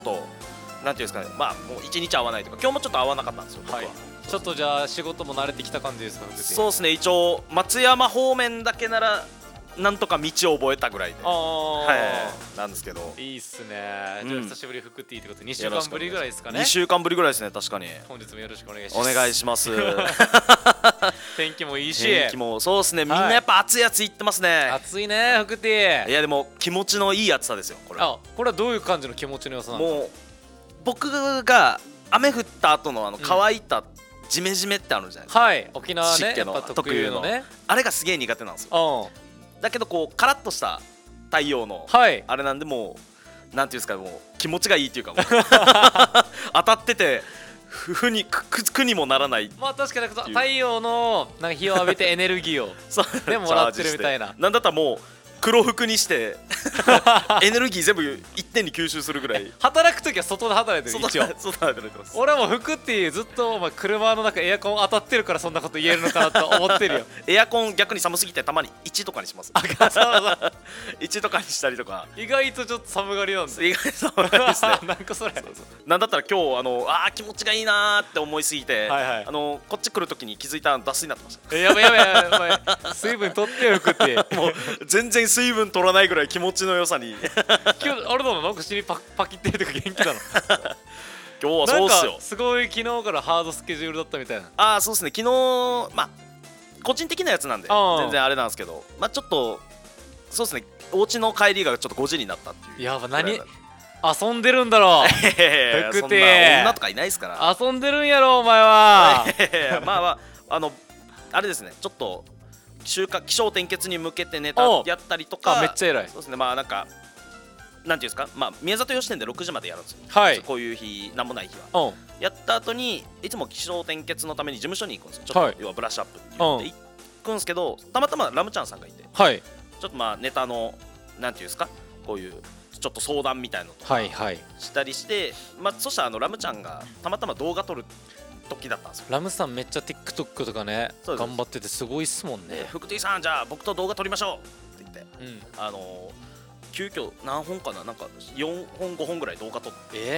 となんていうんですかね、まあもう一日会わないとか、今日もちょっと会わなかったんですよ、僕は。 ちょっとじゃあ仕事も慣れてきた感じですか？ そうですね、一応松山方面だけならなんとか道を覚えたぐらいで、なんですけど。 いいっすね。じゃあ久しぶりフクティってことで2週間ぶりぐらいですかね。 2週間ぶりぐらいですね、確かに。 本日もよろしくお願いします。 お願いします。 天気もいいし、 天気もそうですね、みんなやっぱ暑い暑い言ってますね。 暑いね、フクティ。 いやでも気持ちのいい暑さですよ、これ。 あ、これはどういう感じの気持ちの良さなんですか？ もう僕が雨降った後の乾いたジメジメってあるじゃないですか。 はい、沖縄ね、 湿気のやっぱ特有のね、 あれがすげえ苦手なんですよ。だけどこうカラッとした太陽のあれなんで、もうなんていうんですか、もう気持ちがいいっていうか、当たってて苦にもならない。 まあ確かに太陽のなんか日を浴びてエネルギーをでもらってるみたいな。 なんだったらもう黒服にしてエネルギー全部一点に吸収するぐらい。 働くときは外で働いてる。一応外で働いてます。 俺はもう服ってずっとお前車の中エアコン当たってるからそんなこと言えるのかなと思ってるよ。 エアコン逆に寒すぎてたまに1とかにします。1とかにしたりとか。 意外とちょっと寒がりなんだ。 意外と寒がりですね。 なんかそれなんだったら今日気持ちがいいなーって思いすぎて、こっち来るときに気づいたら脱水になってました。 やばいやばいやばい、水分取ってよ服って。 もう全然水分取らないぐらい気持ちの良さに。 今日あれだの、なんか尻パキってるとか元気だの。 今日はそうっすよ。 すごい昨日からハードスケジュールだったみたいな。 ああそうですね、昨日まあ個人的なやつなんで全然あれなんですけど、まあちょっとそうですね、お家の帰りがちょっと5時になったっていう。 やば、何遊んでるんだろう。 服って女とかいないですから。 遊んでるんやろお前は。 まあまああれですね、ちょっと気象転結に向けてネタやったりとか。 めっちゃ偉い。 そうですね、まあなんかなんていうんですか、まあ宮里吉店で6時までやるんですよ。こういう日なんもない日は。やった後にいつも気象転結のために事務所に行くんですよ。ちょっと要はブラッシュアップって言って行くんですけど、たまたまラムちゃんさんがいて、ちょっとまあネタのなんていうんですか、こういうちょっと相談みたいなのとかしたりして、まあそしたらラムちゃんがたまたま動画撮る時だったんですよ。 ラムさんめっちゃ TikTok とかね頑張っててすごいっすもんね。 福 T さん、じゃあ僕と動画撮りましょうって言って、急遽何本かな、なんか4本5本ぐらい動画撮って、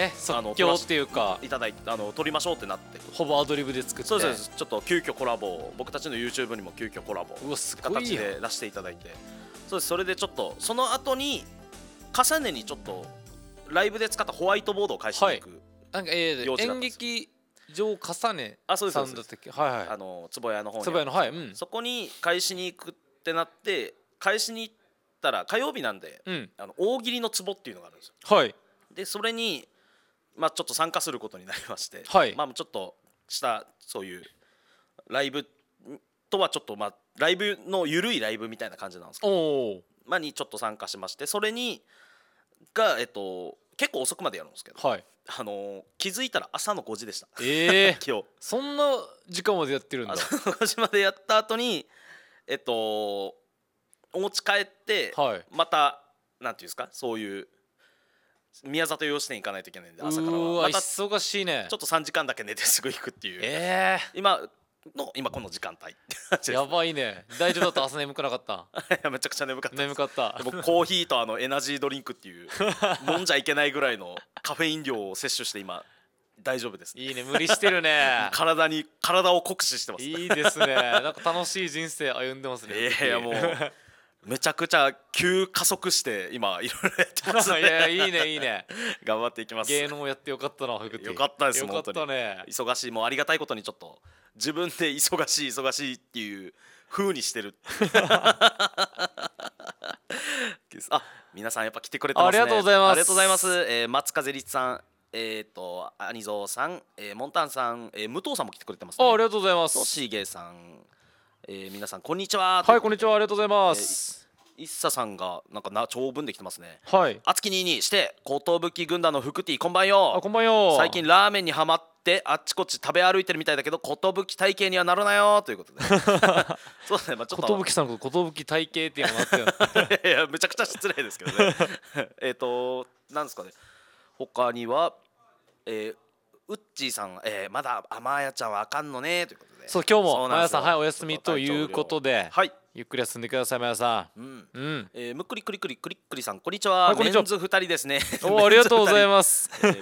即興っていうかいただいて撮りましょうってなって、 ほぼアドリブで作って。 そうです、ちょっと急遽コラボ、僕たちの YouTube にも急遽コラボ形で出していただいて、そうです。それでちょっとその後に重ねにちょっとライブで使ったホワイトボードを返しに行く、 なんか演劇場重ねさんだったっけ、 坪屋の方に、そこに返しに行くってなって、返しに行ったら火曜日なんで、大喜利の壺っていうのがあるんですよ。でそれにまあちょっと参加することになりまして、まあちょっとしたそういうライブとはちょっとまあライブの緩いライブみたいな感じなんですけど、まあにちょっと参加しまして、それにが結構遅くまでやるんですけど、気づいたら朝の5時でした。今日そんな時間までやってるんだ。 朝の5時までやった後にお家帰って、またなんていうんですか、そういう宮里洋支店行かないといけないんで、朝からはまた忙しいね。 ちょっと3時間だけ寝てすぐ行くっていう、今この時間帯やばいね。大丈夫だった？朝眠くなかった？ いやめちゃくちゃ眠かった。でもコーヒーとエナジードリンクっていう飲んじゃいけないぐらいのカフェ飲料を摂取して今大丈夫です。 いいね、無理してるね。 体を酷使してます。 いいですね。なんか楽しい人生歩んでますね。 いやもうめちゃくちゃ急加速して今いろいろやってますね。 いやいいねいいね。 頑張っていきます。 芸能やってよかったな。 よかったです。本当に忙しい、もうありがたいことにちょっと自分で忙しいっていう風にしてる。皆さんやっぱ来てくれてますね。 ありがとうございます。 ありがとうございます。松風律さん、兄蔵さん、モンタンさん、武藤さんも来てくれてますね。 ありがとうございます。 しげさん、皆さんこんにちは。 はい、こんにちは、ありがとうございます。 一茶さんがなんか長文で来てますね。 あつきにして寿軍団の福 T こんばんよ。 こんばんよ。 最近ラーメンにハマってあっちこっち食べ歩いてるみたいだけど寿体型にはならないよということで。そうですね、まあちょっと寿さんのこと寿体型っていうのがあって。 いやめちゃくちゃ失礼ですけどね。なんですかね。他にはウッチーさん、まだ甘やちゃんはあかんのねということで。 そう、今日もまやさんお休みということで、 ゆっくり休んでください皆さん。 むっくりくりくりくりくりさんこんにちは。メンズ2人ですね。 ありがとうございます。